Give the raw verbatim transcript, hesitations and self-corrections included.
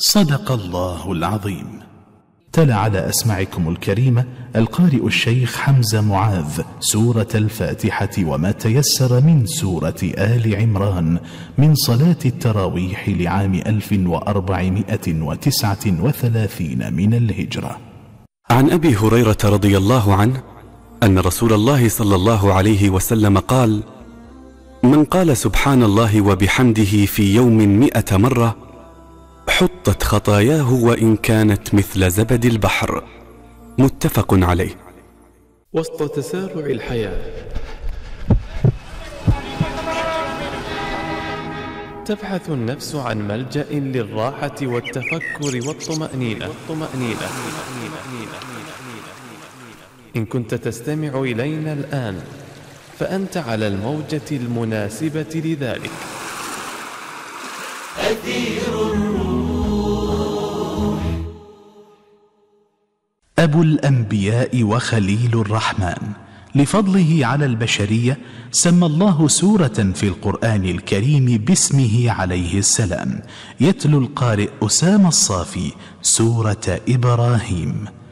صدق الله العظيم. تلا على أسماعكم الكريمة القارئ الشيخ حمزة معاذ سورة الفاتحة وما تيسر من سورة آل عمران من صلاة التراويح لعام ألف وأربعمائة وتسعة وثلاثين من الهجرة. عن أبي هريرة رضي الله عنه أن رسول الله صلى الله عليه وسلم قال: من قال سبحان الله وبحمده في يوم مئة مرة حطت خطاياه وإن كانت مثل زبد البحر. متفق عليه. وسط تسارع الحياة تبحث النفس عن ملجأ للراحة والتفكر والطمأنينة. إن كنت تستمع إلينا الآن فأنت على الموجة المناسبة لذلك. أثير الروح. أبو الأنبياء وخليل الرحمن، لفضله على البشرية سمى الله سورة في القرآن الكريم باسمه عليه السلام. يتلو القارئ أسامة الصافي سورة إبراهيم.